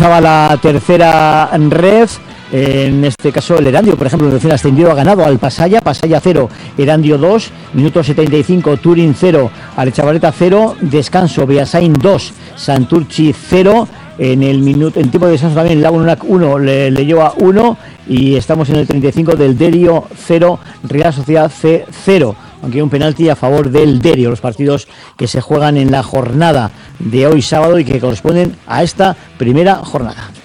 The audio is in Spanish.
a la tercera ref. En este caso el Erandio, por ejemplo, recién ascendido, ha ganado al Pasaya 0, Erandio 2, minuto 75, Turín 0, Arechavaleta 0, descanso, Beasain 2, Santurchi 0, en tiempo de descanso también Lagunac 1, le lleva 1, y estamos en el 35 del Derio 0, Real Sociedad C 0, aunque hay un penalti a favor del Derio, los partidos que se juegan en la jornada de hoy sábado y que corresponden a esta primera jornada.